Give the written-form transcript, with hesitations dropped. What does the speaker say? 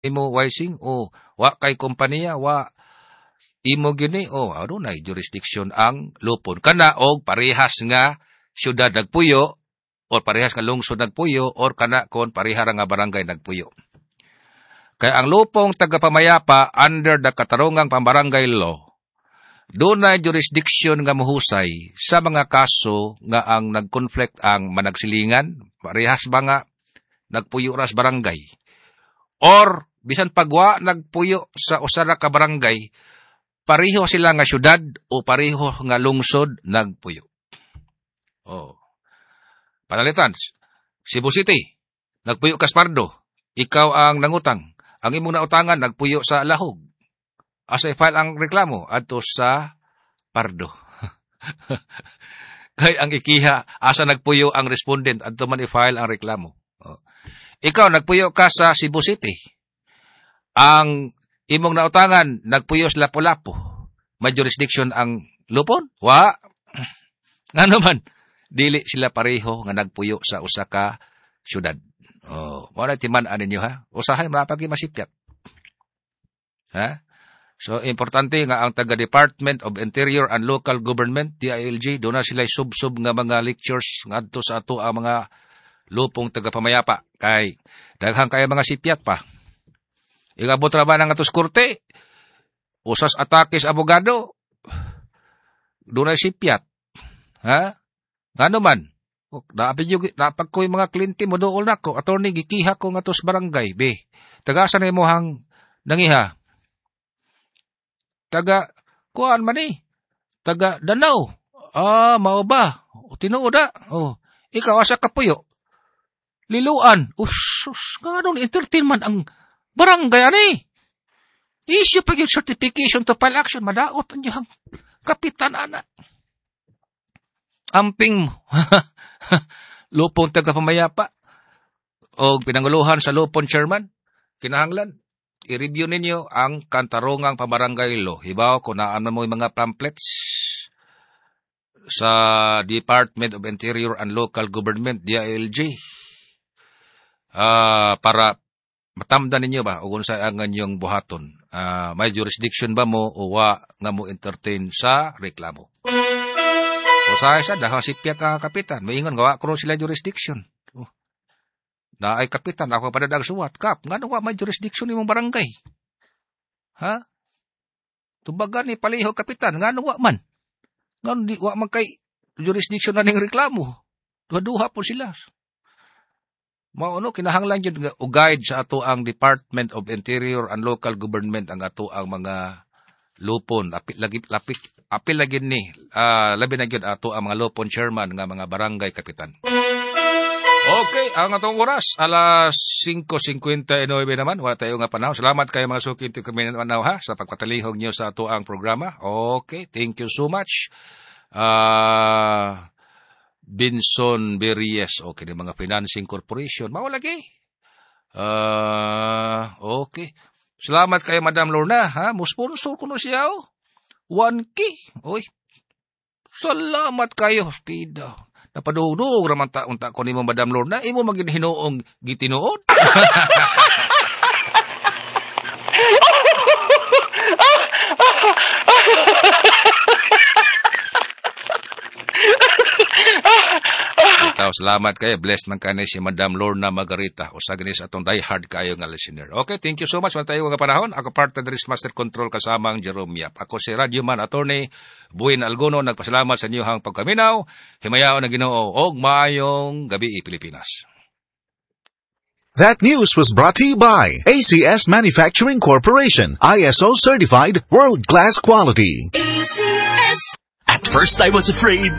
imo wising o wa kay kompanya wa imo gini o adunay jurisdiction ang lupon kana og parehas nga syudad nagpuyo or parehas nga lungsod nagpuyo or kana kon pareha nga barangay nagpuyo. Kaya ang lupong tagapamayapa under the katarungang pambarangay law dunay jurisdiction nga mahusay sa mga kaso nga ang nagkonflict ang managsilingan, parehas ba nga nagpuyo ras barangay, or bisan pagwa nagpuyo sa usa ka barangay, pareho sila nga syudad o pareho nga lungsod nagpuyo. Oh. Panalitan, Cebu City, nagpuyo ka Pardo, ikaw ang nangutang, ang imong nautangan nagpuyo sa Lahog. Asa i-file ang reklamo adto sa Pardo. Kay ang ikiha asa nagpuyo ang respondent adto man i-file ang reklamo. Oh. Ikaw nagpuyo ka sa Cebu City. Ang imong nautangan nagpuyo sa Lapu-Lapu. May jurisdiction ang lupon? Wa. Ngano man dili sila pareho nga nagpuyo sa usa ka syudad. Oh, mo na timan-an ninyo ha. Usahay mapagi masipyat. Ha? So, importante nga ang taga-Department of Interior and Local Government, DILG, doon na sila sub-sub nga mga lectures nga ato sa ato ang mga lupong taga-pamayapa. Kay, daghang kaya mga sipyat pa. Igabot ra ba ng atos korte? Usas atake sa abogado? Doon na sipyat. Ha? Nga naman? Napag ko yung mga klinti mo doon na ko. Attorney, gikiha ko nga atos barangay. Be, tagasan na mo hang nangiha. Taga, kuan man eh. Taga Danau. Ah, mao ba? Tinuod da. Oh, ikaw asa kapuyo. Liluan. Usus, nga nung entertainment ang barangay ani. Issue pa yung certification to file action. Madaot ang yung kapitan ana. Amping mo. Lupon taga-pamayapa. O pinanguluhan sa lupon chairman. Kinahanglan. I-review ninyo ang kantarungang pamarangay law. Hibaw kung naan mo yung mga pamphlets sa Department of Interior and Local Government, DILG, para matamdan ninyo ba o kung saan yung buhaton. May jurisdiction ba mo o wa nga mo entertain sa reklamo. O sa isa, dahil sipyat ang kapitan, may ingon gawa ko sila jurisdiction. Na ay kapitan, ako padadag suwat. Kap, nga nawa may jurisdiction ni mong barangay. Ha? Tubagan ni paliho kapitan, nga nawa man. Nga nawa man kay jurisdiction na ning reklamo. Duha-duha po sila. Mauno, kinahanglan yun o guide sa ato ang Department of Interior and Local Government ang ato ang mga lupon. Apil lagi ni. Labi na yun ato ang mga lupon chairman nga mga barangay kapitan. Okay, ang atong oras, alas 5:59 naman, wala tayo nga panahon. Salamat kayo mga sukin to kami naman ha, sa pagpatalihog niyo sa ato ang programa. Okay, thank you so much. Binson Berries, okay, ng mga Financing Corporation, mawalagi. Okay. Salamat kayo Madam Lorna, ha, musponsor ko na siya, 1K. Oy, salamat kayo, Pida. Napadugdug raman ta unta ko nimo Madam Lorna, imo magin hinuong gitinuod. Salamat kayo. Blessed man kanay si Madam Lorna Margarita. Usa gani sa atong diehard kayo nga listener. Okay, thank you so much. Tayo nga panahon. Ako part of the Risk Master Control kasama ang Jerome Yap. Ako si Radio Man Attorney Buin Algono. Nagpasalamat sa inyong pagkaminaw. Himayaon na Ginoo og maayong gabi Pilipinas. That news was brought to you by ACS Manufacturing Corporation. ISO certified world-class quality. ACS. At first I was afraid,